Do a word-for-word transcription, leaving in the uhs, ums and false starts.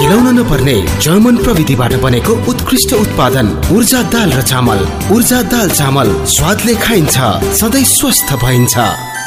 मिलाउन नपर्ने जर्मन प्रविधिबाट बनेको उत्कृष्ट उत्पादन ऊर्जा दाल र चामल। ऊर्जा दाल चामल स्वादले खाइन्छ, सधैँ स्वस्थ भइन्छ।